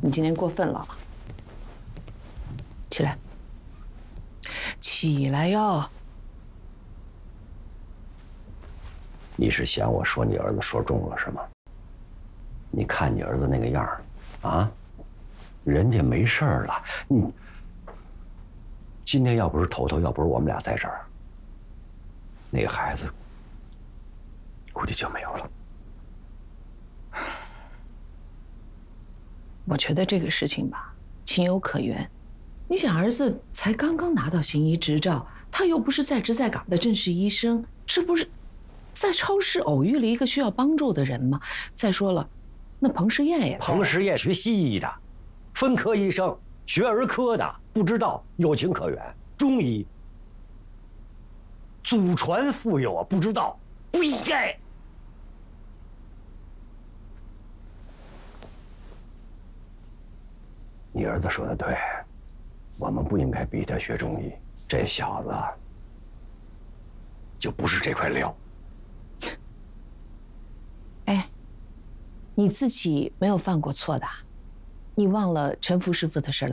你今天过分了。起来，起来哟！ 你是嫌我说你儿子说重了是吗？你看你儿子那个样儿，啊，人家没事儿了，你今天要不是头头，要不是我们俩在这儿，那个孩子估计就没有了。 我觉得这个事情吧，情有可原。你想，儿子才刚刚拿到行医执照，他又不是在职在岗的正式医生，这不是在超市偶遇了一个需要帮助的人吗？再说了，那彭时燕也在。 彭时燕学西医的，分科医生，学儿科的，不知道有情可原。中医祖传富有啊，不知道，不应该。你儿子说的对，我们不应该逼他学中医。这小子就不是这块料。 哎，你自己没有犯过错的，你忘了陈福师傅的事了？